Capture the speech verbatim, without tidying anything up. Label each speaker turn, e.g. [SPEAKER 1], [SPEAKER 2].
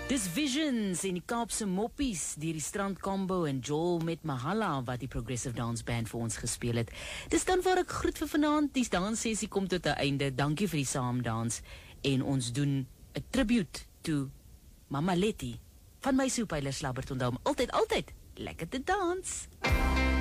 [SPEAKER 1] Dis Visions en die Kaapse Moppies deur die Strand Combo en Joel met Mahala wat die Progressive Dance Band vir ons gespeel het. Dis dan waar ek groet vir vanaand. Die danssessie kom tot 'n einde. Dankie vir die saamdans en ons doen 'n tribute to Mama Letty van my Soepyler Slabbert. Onthou om altyd altyd lekker te dans.